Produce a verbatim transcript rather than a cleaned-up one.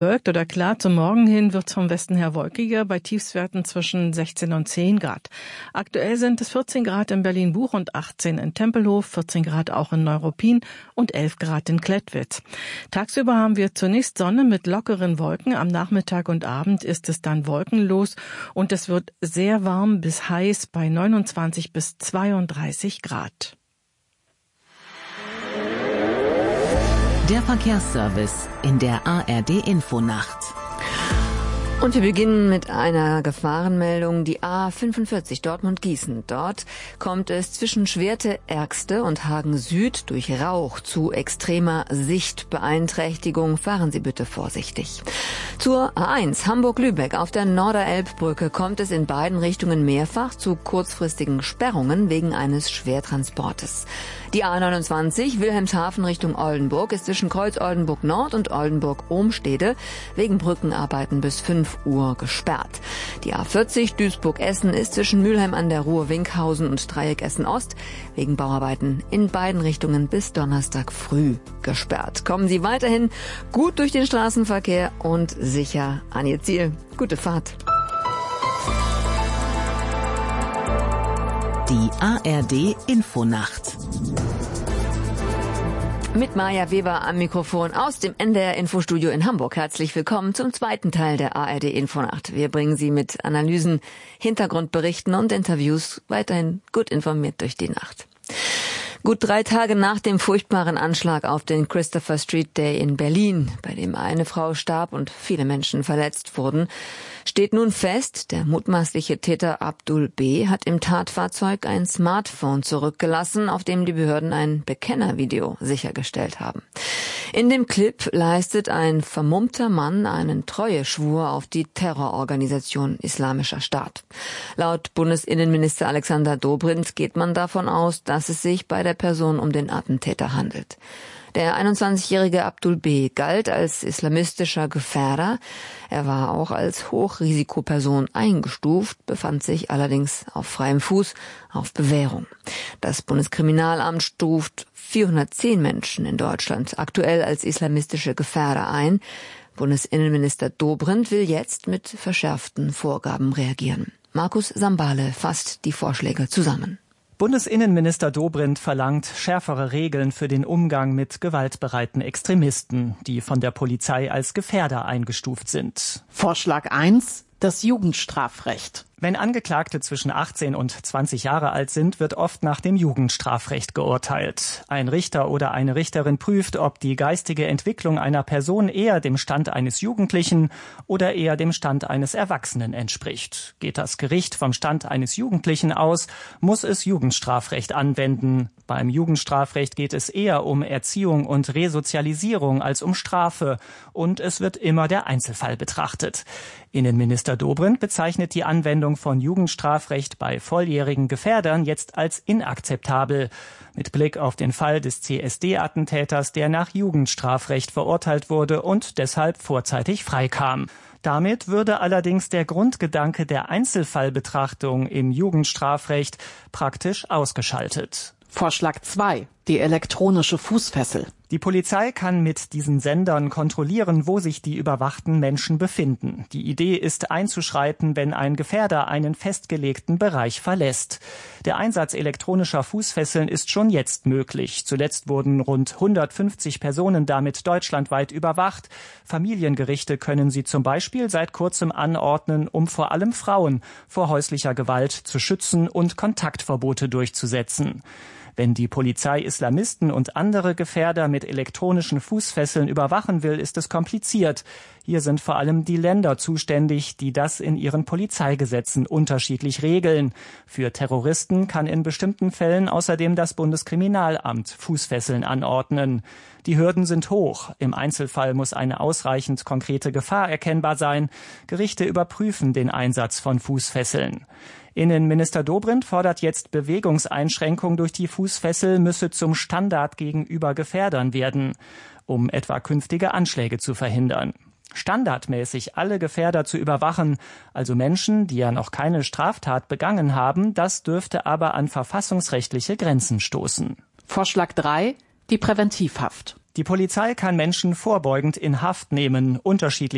Bewölkt oder klar, zum Morgen hin wird es vom Westen her wolkiger, bei Tiefstwerten zwischen sechzehn und zehn Grad. Aktuell sind es vierzehn Grad in Berlin-Buch und achtzehn in Tempelhof, vierzehn Grad auch in Neuruppin und elf Grad in Klettwitz. Tagsüber haben wir zunächst Sonne mit lockeren Wolken, am Nachmittag und Abend ist es dann wolkenlos und es wird sehr warm bis heiß bei neunundzwanzig bis zweiunddreißig Grad. Der Verkehrsservice in der A R D-Infonacht. Und wir beginnen mit einer Gefahrenmeldung, die A fünfundvierzig Dortmund-Gießen. Dort kommt es zwischen Schwerte-Ergste und Hagen Süd durch Rauch zu extremer Sichtbeeinträchtigung. Fahren Sie bitte vorsichtig. Zur A eins Hamburg-Lübeck auf der Norderelbbrücke kommt es in beiden Richtungen mehrfach zu kurzfristigen Sperrungen wegen eines Schwertransportes. Die A neunundzwanzig Wilhelmshaven Richtung Oldenburg ist zwischen Kreuz Oldenburg Nord und Oldenburg Ohmstede wegen Brückenarbeiten bis fünf Uhr gesperrt. Die A vierzig Duisburg-Essen ist zwischen Mülheim an der Ruhr Winkhausen und Dreieck Essen Ost wegen Bauarbeiten in beiden Richtungen bis Donnerstag früh gesperrt. Kommen Sie weiterhin gut durch den Straßenverkehr und sicher an Ihr Ziel. Gute Fahrt. Die A R D-Infonacht. Mit Maja Weber am Mikrofon aus dem N D R-Infostudio in Hamburg. Herzlich willkommen zum zweiten Teil der A R D-Infonacht. Wir bringen Sie mit Analysen, Hintergrundberichten und Interviews weiterhin gut informiert durch die Nacht. Gut drei Tage nach dem furchtbaren Anschlag auf den Christopher Street Day in Berlin, bei dem eine Frau starb und viele Menschen verletzt wurden, steht nun fest, der mutmaßliche Täter Abdul B. hat im Tatfahrzeug ein Smartphone zurückgelassen, auf dem die Behörden ein Bekennervideo sichergestellt haben. In dem Clip leistet ein vermummter Mann einen Treueschwur auf die Terrororganisation Islamischer Staat. Laut Bundesinnenminister Alexander Dobrindt geht man davon aus, dass es sich bei der Person um den Attentäter handelt. Der einundzwanzigjährige Abdul B. galt als islamistischer Gefährder. Er war auch als Hochrisikoperson eingestuft, befand sich allerdings auf freiem Fuß auf Bewährung. Das Bundeskriminalamt stuft vierhundertzehn Menschen in Deutschland aktuell als islamistische Gefährder ein. Bundesinnenminister Dobrindt will jetzt mit verschärften Vorgaben reagieren. Markus Sambale fasst die Vorschläge zusammen. Bundesinnenminister Dobrindt verlangt schärfere Regeln für den Umgang mit gewaltbereiten Extremisten, die von der Polizei als Gefährder eingestuft sind. Vorschlag eins: das Jugendstrafrecht. Wenn Angeklagte zwischen achtzehn und zwanzig Jahre alt sind, wird oft nach dem Jugendstrafrecht geurteilt. Ein Richter oder eine Richterin prüft, ob die geistige Entwicklung einer Person eher dem Stand eines Jugendlichen oder eher dem Stand eines Erwachsenen entspricht. Geht das Gericht vom Stand eines Jugendlichen aus, muss es Jugendstrafrecht anwenden. Beim Jugendstrafrecht geht es eher um Erziehung und Resozialisierung als um Strafe. Und es wird immer der Einzelfall betrachtet. Innenminister Dobrindt bezeichnet die Anwendung von Jugendstrafrecht bei volljährigen Gefährdern jetzt als inakzeptabel. Mit Blick auf den Fall des C S D-Attentäters, der nach Jugendstrafrecht verurteilt wurde und deshalb vorzeitig freikam. Damit würde allerdings der Grundgedanke der Einzelfallbetrachtung im Jugendstrafrecht praktisch ausgeschaltet. Vorschlag zwei: die elektronische Fußfessel. Die Polizei kann mit diesen Sendern kontrollieren, wo sich die überwachten Menschen befinden. Die Idee ist einzuschreiten, wenn ein Gefährder einen festgelegten Bereich verlässt. Der Einsatz elektronischer Fußfesseln ist schon jetzt möglich. Zuletzt wurden rund hundertfünfzig Personen damit deutschlandweit überwacht. Familiengerichte können sie zum Beispiel seit kurzem anordnen, um vor allem Frauen vor häuslicher Gewalt zu schützen und Kontaktverbote durchzusetzen. Wenn die Polizei Islamisten und andere Gefährder mit elektronischen Fußfesseln überwachen will, ist es kompliziert. Hier sind vor allem die Länder zuständig, die das in ihren Polizeigesetzen unterschiedlich regeln. Für Terroristen kann in bestimmten Fällen außerdem das Bundeskriminalamt Fußfesseln anordnen. Die Hürden sind hoch. Im Einzelfall muss eine ausreichend konkrete Gefahr erkennbar sein. Gerichte überprüfen den Einsatz von Fußfesseln. Innenminister Dobrindt fordert jetzt, Bewegungseinschränkung durch die Fußfessel müsse zum Standard gegenüber Gefährdern werden, um etwa künftige Anschläge zu verhindern. Standardmäßig alle Gefährder zu überwachen, also Menschen, die ja noch keine Straftat begangen haben, das dürfte aber an verfassungsrechtliche Grenzen stoßen. Vorschlag drei: die Präventivhaft. Die Polizei kann Menschen vorbeugend in Haft nehmen, unterschiedlich